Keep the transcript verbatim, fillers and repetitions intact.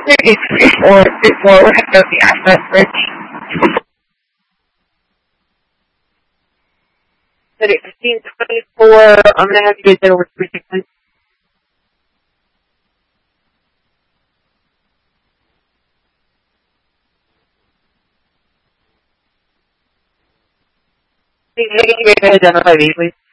It's three four, three four, we're heading over the Ashland Bridge. City fifteen twenty-four, I'm gonna have you guys head over to three six nine. Can you guys identify me, please?